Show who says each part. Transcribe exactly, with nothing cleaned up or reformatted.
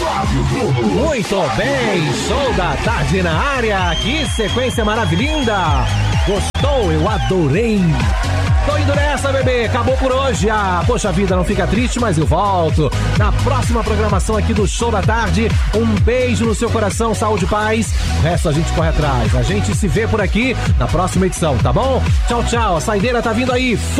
Speaker 1: Muito bem, show da tarde na área. Que sequência maravilhosa. Gostou? Eu adorei. Tô indo nessa, bebê. Acabou por hoje. Ah, poxa vida, não fica triste, mas eu volto na próxima programação aqui do Show da Tarde. Um beijo no seu coração, saúde e paz. O resto a gente corre atrás. A gente se vê por aqui na próxima edição, tá bom? Tchau, tchau. A saideira tá vindo aí.